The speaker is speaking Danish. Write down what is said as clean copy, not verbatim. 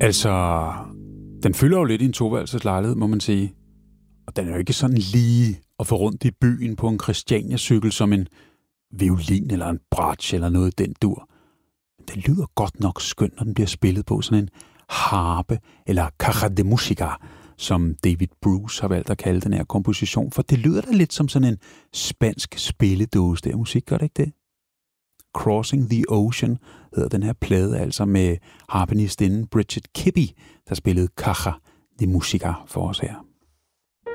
Altså, den fylder jo lidt i en toværelseslejlighed, må man sige. Og den er jo ikke sådan lige at få rundt i byen på en Christiania-cykel som en violin eller en bratsch eller noget den dur. Men det lyder godt nok skønt, når den bliver spillet på sådan en harpe eller caja de música, som David Bruce har valgt at kalde den her komposition, for det lyder da lidt som sådan en spansk spilledåse der musik, gør det ikke det? Crossing the Ocean hedder den her plade, altså med harpenistinden Bridget Kibbe, der spillede caja de música for os her.